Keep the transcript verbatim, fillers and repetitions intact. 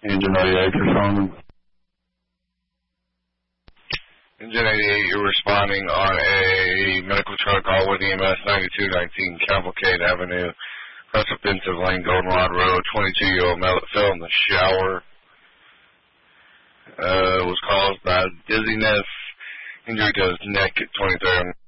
Engine ninety-eight, responding. Engine eighty-eight, you're responding on a medical truck all with E M S ninety-two nineteen Cavalcade Avenue, Crescent Lane, Goldenrod Road. twenty-two-year-old male that fell in the shower. Uh, was caused by dizziness. Injury to his neck at twenty-third.